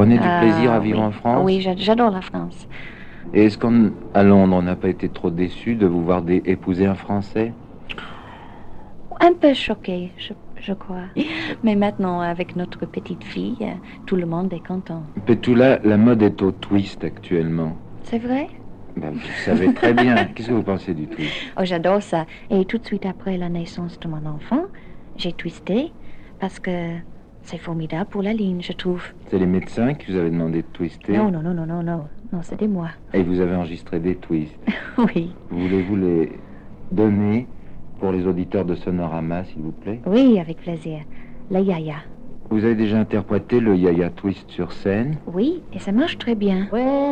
prenez du plaisir à vivre oui. en France? Oui, j'adore la France. Et est-ce qu'à Londres, on n'a pas été trop déçu de vous voir épouser un Français? Un peu choquée, je crois. Mais maintenant, avec notre petite fille, tout le monde est content. Petula, la mode est au twist actuellement. C'est vrai? Ben, vous le savez très bien. Qu'est-ce que vous pensez du twist? Oh, j'adore ça. Et tout de suite après la naissance de mon enfant, j'ai twisté parce que c'est formidable pour la ligne, je trouve. C'est les médecins qui vous avaient demandé de twister? Non, non, non, non, non, non. Non, c'était moi. Et vous avez enregistré des twists. Oui. Voulez-vous les donner pour les auditeurs de Sonorama, s'il vous plaît? Oui, avec plaisir. La yaya. Vous avez déjà interprété le Yaya Twist sur scène? Oui, et ça marche très bien. Ouais.